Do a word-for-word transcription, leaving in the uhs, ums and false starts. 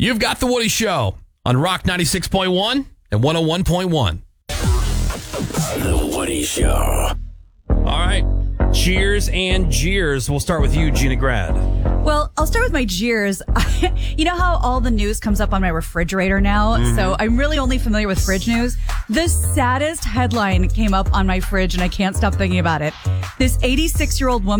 You've got The Woody Show on Rock ninety-six point one and one oh one point one. The Woody Show. All right. Cheers and jeers. We'll start with you, Gina Grad. Well, I'll start with my jeers. You know how all the news comes up on my refrigerator now? Mm-hmm. So I'm really only familiar with fridge news. The saddest headline came up on my fridge, and I can't stop thinking about it. This eighty-six-year-old woman